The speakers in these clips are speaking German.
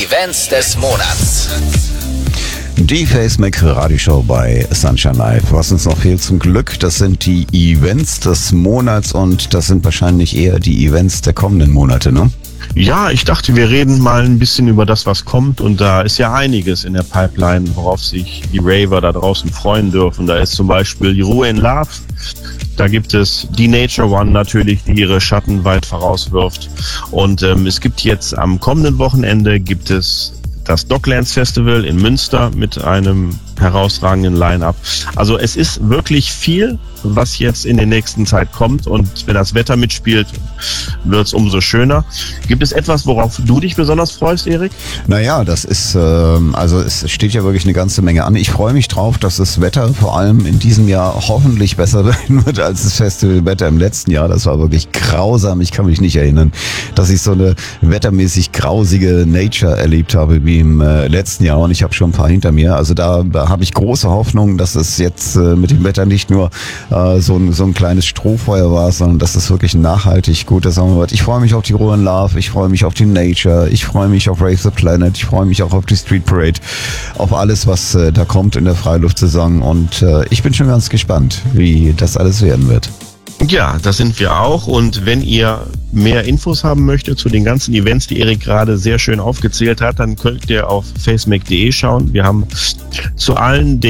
Events des Monats. Die FaceMac Radioshow bei Sunshine Live. Was uns noch fehlt zum Glück, das sind die Events des Monats und das sind wahrscheinlich eher die Events der kommenden Monate, ne? Ja, ich dachte, wir reden mal ein bisschen über das, was kommt, und da ist ja einiges in der Pipeline, worauf sich die Raver da draußen freuen dürfen. Da ist zum Beispiel die Ruhe in Love, da gibt es die Nature One natürlich, die ihre Schatten weit vorauswirft, und es gibt jetzt am kommenden Wochenende gibt es das Docklands Festival in Münster mit einem herausragenden Line-Up. Also es ist wirklich viel, was jetzt in der nächsten Zeit kommt, und wenn das Wetter mitspielt, wird es umso schöner. Gibt es etwas, worauf du dich besonders freust, Erik? Naja, das ist, also es steht ja wirklich eine ganze Menge an. Ich freue mich drauf, dass das Wetter vor allem in diesem Jahr hoffentlich besser sein wird als das Festivalwetter im letzten Jahr. Das war wirklich grausam. Ich kann mich nicht erinnern, dass ich so eine wettermäßig grausige Nature erlebt habe wie im letzten Jahr, und ich habe schon ein paar hinter mir. Also da habe ich große Hoffnung, dass es jetzt mit dem Wetter nicht nur so ein kleines Strohfeuer war, sondern dass es wirklich nachhaltig guter Sommer wird. Ich freue mich auf die Ruhe in Love, ich freue mich auf die Nature, ich freue mich auf Rave the Planet, ich freue mich auch auf die Street Parade, auf alles, was da kommt in der Freiluftsaison, und ich bin schon ganz gespannt, wie das alles werden wird. Ja, das sind wir auch, und wenn ihr mehr Infos haben möchtet zu den ganzen Events, die Erik gerade sehr schön aufgezählt hat, dann könnt ihr auf facemac.de schauen. Wir haben zu allen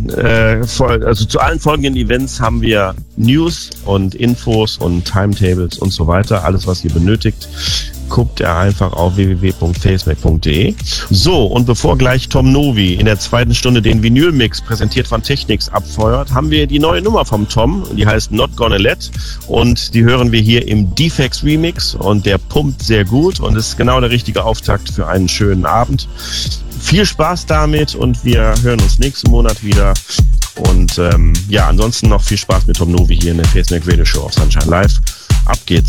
zu allen folgenden Events haben wir News und Infos und Timetables und so weiter. Alles, was ihr benötigt, guckt ihr einfach auf www.facemac.de. So, und bevor gleich Tom Novi in der zweiten Stunde den Vinylmix, präsentiert von Technics, abfeuert, haben wir die neue Nummer vom Tom, die heißt Not Gonna Let, und die hören wir hier im Defects Remix, und der pumpt sehr gut und ist genau der richtige Auftakt für einen schönen Abend. Viel Spaß damit, und wir hören uns nächsten Monat wieder. Und ansonsten noch viel Spaß mit Tom Novi hier in der FaceMac Radio Show auf Sunshine Live. Ab geht's.